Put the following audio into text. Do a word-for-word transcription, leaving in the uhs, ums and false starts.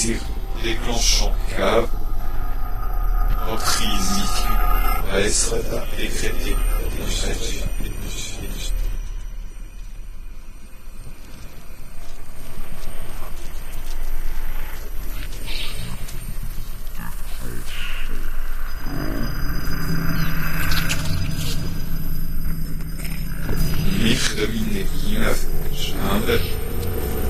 série déclenchant cave, reprise mythique, à Esrata décrétée, décrétée. Mich dominé, il m'a fait,